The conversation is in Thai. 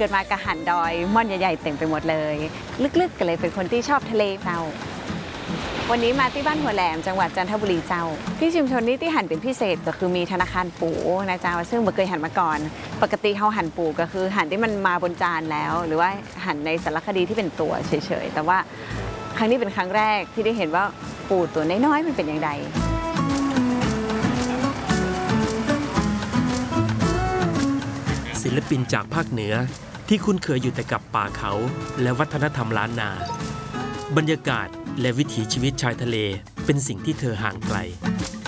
กิดมากระหันดอยม่อนใหญ่ๆเต็มไปหมดเลยลึกๆก็เลยเป็นคนที่ชอบทะเลเจ้าวันนี้มาที่บ้านหัวแหลมจังหวัดจันทบุรีเจ้าที่ชุมชนนี้ที่หันเป็นพิเศษก็คือมีธนาคารปูนะเจ้าซึ่งไม่เคยหันมาก่อนปกติเขาหันปูก็คือหันที่มันมาบนจานแล้ว หรือว่าหันในสารคดีที่เป็นตัวเฉยๆแต่ว่าครั้งนี้เป็นครั้งแรกที่ได้เห็นว่าปูตัวน้อยๆมันเป็นอย่างไรศิลปินจากภาคเหนือที่คุ้นเคยอยู่แต่กับป่าเขาและวัฒนธรรมล้านนาบรรยากาศและวิถีชีวิตชายทะเลเป็นสิ่งที่เธอห่างไกล